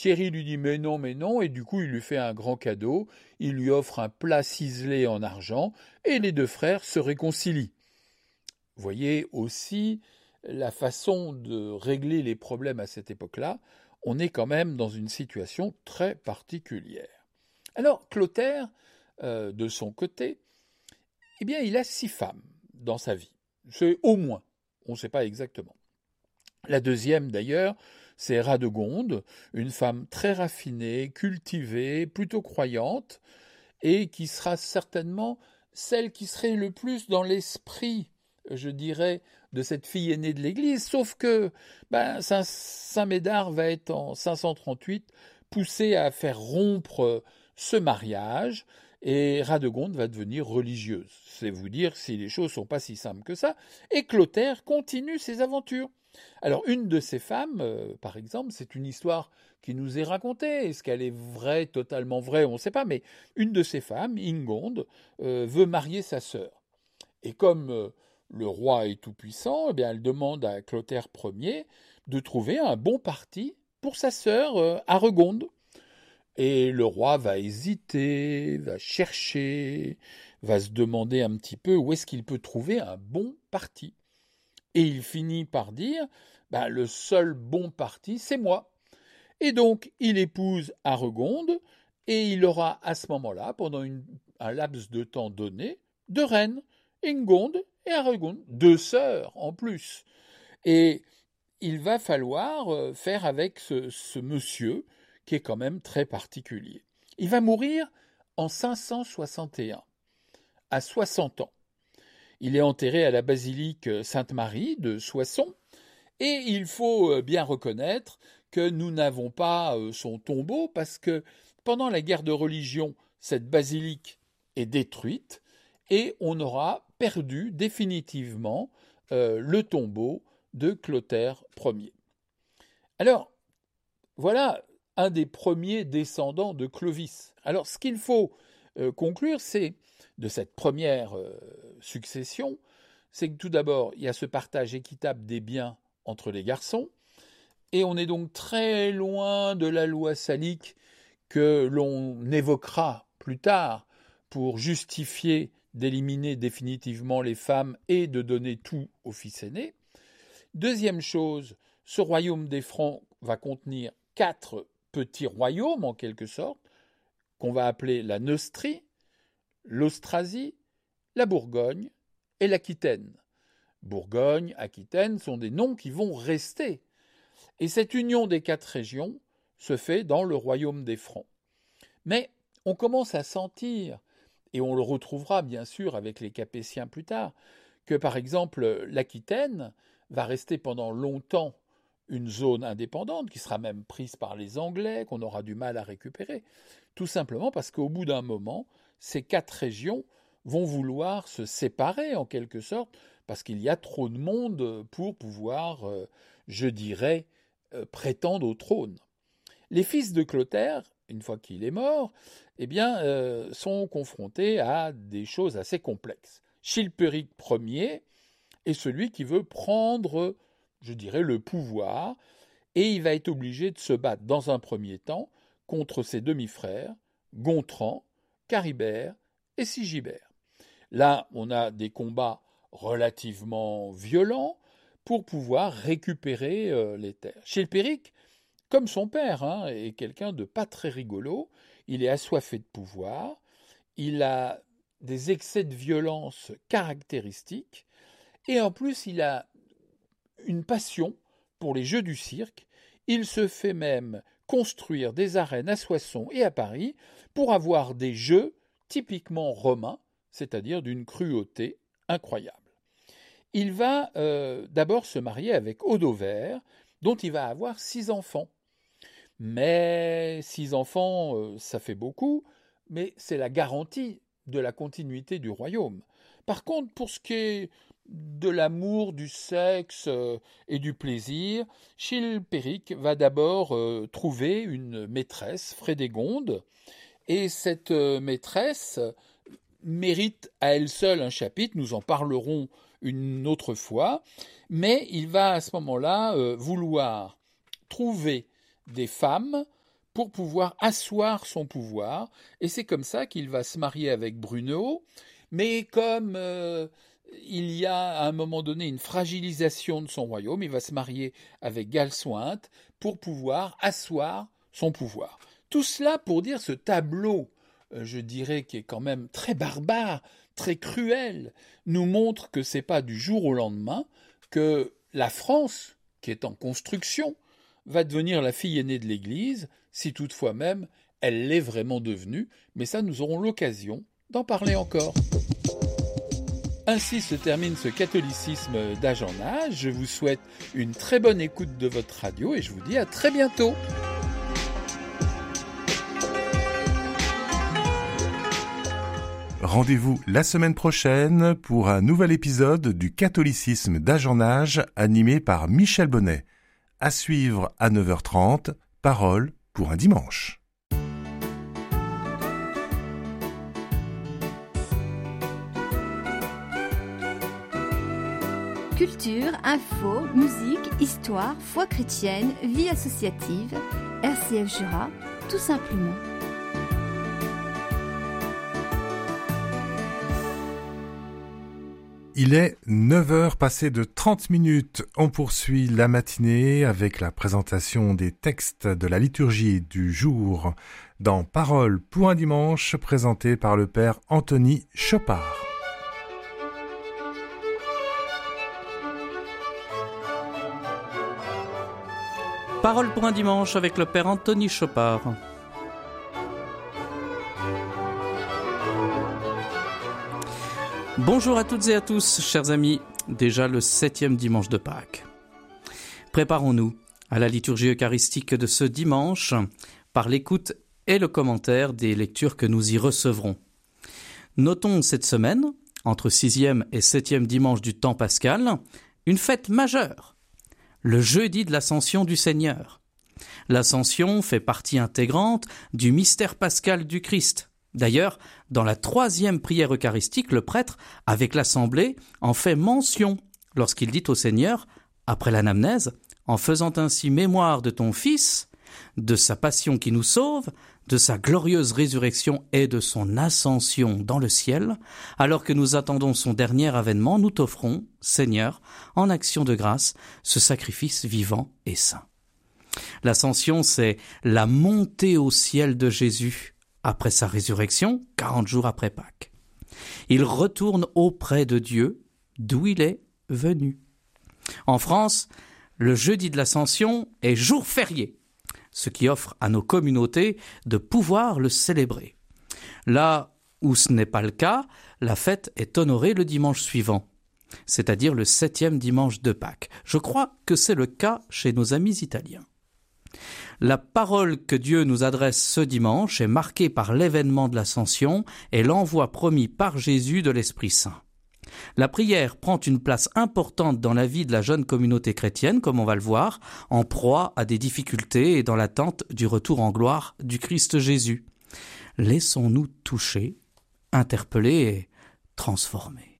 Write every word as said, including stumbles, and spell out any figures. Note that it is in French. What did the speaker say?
Thierry lui dit mais non, mais non, et du coup il lui fait un grand cadeau, il lui offre un plat ciselé en argent, et les deux frères se réconcilient. Vous voyez aussi la façon de régler les problèmes à cette époque-là, on est quand même dans une situation très particulière. Alors Clotaire, euh, de son côté, eh bien il a six femmes dans sa vie, c'est au moins, on ne sait pas exactement. La deuxième, d'ailleurs, c'est Radegonde, une femme très raffinée, cultivée, plutôt croyante, et qui sera certainement celle qui serait le plus dans l'esprit, je dirais, de cette fille aînée de l'Église, sauf que ben, Saint, Saint Médard va être en cinq cent trente-huit poussé à faire rompre ce mariage, et Radegonde va devenir religieuse. C'est vous dire si les choses ne sont pas si simples que ça, et Clotaire continue ses aventures. Alors, une de ces femmes, euh, par exemple, c'est une histoire qui nous est racontée. Est-ce qu'elle est vraie, totalement vraie, on ne sait pas, mais une de ces femmes, Ingonde, euh, veut marier sa sœur. Et comme euh, le roi est tout-puissant, eh bien, elle demande à Clotaire Ier de trouver un bon parti pour sa sœur euh, Aregonde. Et le roi va hésiter, va chercher, va se demander un petit peu où est-ce qu'il peut trouver un bon parti. Et il finit par dire, bah, le seul bon parti, c'est moi. Et donc, il épouse Aregonde, et il aura à ce moment-là, pendant une, un laps de temps donné, deux reines, Ingonde et Aregonde, deux sœurs en plus. Et il va falloir faire avec ce, ce monsieur, qui est quand même très particulier. Il va mourir en cinq cent soixante et un, à soixante ans. Il est enterré à la basilique Sainte-Marie de Soissons, et il faut bien reconnaître que nous n'avons pas son tombeau, parce que pendant la guerre de religion, cette basilique est détruite, et on aura perdu définitivement euh, le tombeau de Clotaire Ier. Alors, voilà un des premiers descendants de Clovis. Alors, ce qu'il faut euh, conclure, c'est de cette première euh, succession, c'est que tout d'abord, il y a ce partage équitable des biens entre les garçons, et on est donc très loin de la loi salique que l'on évoquera plus tard pour justifier d'éliminer définitivement les femmes et de donner tout au fils aîné. Deuxième chose, ce royaume des Francs va contenir quatre petits royaumes, en quelque sorte, qu'on va appeler la Neustrie, l'Austrasie, la Bourgogne et l'Aquitaine. Bourgogne, Aquitaine sont des noms qui vont rester. Et cette union des quatre régions se fait dans le royaume des Francs. Mais on commence à sentir, et on le retrouvera bien sûr avec les Capétiens plus tard, que par exemple l'Aquitaine va rester pendant longtemps une zone indépendante, qui sera même prise par les Anglais, qu'on aura du mal à récupérer, tout simplement parce qu'au bout d'un moment, ces quatre régions vont vouloir se séparer en quelque sorte, parce qu'il y a trop de monde pour pouvoir, euh, je dirais, euh, prétendre au trône. Les fils de Clotaire, une fois qu'il est mort, eh bien, euh, sont confrontés à des choses assez complexes. Chilpéric Ier est celui qui veut prendre, je dirais, le pouvoir, et il va être obligé de se battre dans un premier temps contre ses demi-frères, Gontran, Caribert et Sigibert. Là, on a des combats relativement violents pour pouvoir récupérer euh, les terres. Chilpéric, comme son père, hein, est quelqu'un de pas très rigolo, il est assoiffé de pouvoir, il a des excès de violence caractéristiques, et en plus il a une passion pour les jeux du cirque. Il se fait même construire des arènes à Soissons et à Paris pour avoir des jeux typiquement romains, c'est-à-dire d'une cruauté incroyable. Il va euh, d'abord se marier avec Audover, dont il va avoir six enfants. Mais six enfants, euh, ça fait beaucoup, mais c'est la garantie de la continuité du royaume. Par contre, pour ce qui est de l'amour, du sexe euh, et du plaisir, Chilpéric va d'abord euh, trouver une maîtresse, Frédégonde, et cette euh, maîtresse mérite à elle seule un chapitre, nous en parlerons une autre fois, mais il va à ce moment-là euh, vouloir trouver des femmes pour pouvoir asseoir son pouvoir, et c'est comme ça qu'il va se marier avec Brunehaut, mais comme euh, il y a à un moment donné une fragilisation de son royaume, il va se marier avec Galsuinte pour pouvoir asseoir son pouvoir. Tout cela pour dire ce tableau, euh, je dirais, qui est quand même très barbare, très cruel, nous montre que c'est pas du jour au lendemain que la France, qui est en construction, va devenir la fille aînée de l'Église, si toutefois même elle l'est vraiment devenue, mais ça nous aurons l'occasion d'en parler encore. Ainsi se termine ce catholicisme d'âge en âge. Je vous souhaite une très bonne écoute de votre radio et je vous dis à très bientôt. Rendez-vous la semaine prochaine pour un nouvel épisode du catholicisme d'âge en âge animé par Michel Bonnet. À suivre à neuf heures trente, Parole pour un dimanche. Culture, info, musique, histoire, foi chrétienne, vie associative, R C F Jura, tout simplement. Il est neuf heures passées de trente minutes. On poursuit la matinée avec la présentation des textes de la liturgie du jour dans Parole pour un dimanche, présenté par le père Anthony Chopard. Parole pour un dimanche avec le père Anthony Chopard. Bonjour à toutes et à tous, chers amis, déjà le septième dimanche de Pâques. Préparons-nous à la liturgie eucharistique de ce dimanche par l'écoute et le commentaire des lectures que nous y recevrons. Notons cette semaine, entre sixième et septième dimanche du temps pascal, une fête majeure, le jeudi de l'Ascension du Seigneur. L'Ascension fait partie intégrante du mystère pascal du Christ. D'ailleurs, dans la troisième prière eucharistique, le prêtre, avec l'assemblée, en fait mention lorsqu'il dit au Seigneur, après l'anamnèse, en faisant ainsi mémoire de ton Fils, de sa passion qui nous sauve, de sa glorieuse résurrection et de son ascension dans le ciel, alors que nous attendons son dernier avènement, nous t'offrons, Seigneur, en action de grâce, ce sacrifice vivant et saint. L'ascension, c'est la montée au ciel de Jésus, après sa résurrection, quarante jours après Pâques. Il retourne auprès de Dieu, d'où il est venu. En France, le jeudi de l'Ascension est jour férié, ce qui offre à nos communautés de pouvoir le célébrer. Là où ce n'est pas le cas, la fête est honorée le dimanche suivant, c'est-à-dire le septième dimanche de Pâques. Je crois que c'est le cas chez nos amis italiens. La parole que Dieu nous adresse ce dimanche est marquée par l'événement de l'Ascension et l'envoi promis par Jésus de l'Esprit Saint. La prière prend une place importante dans la vie de la jeune communauté chrétienne, comme on va le voir, en proie à des difficultés et dans l'attente du retour en gloire du Christ Jésus. Laissons-nous toucher, interpeller et transformer.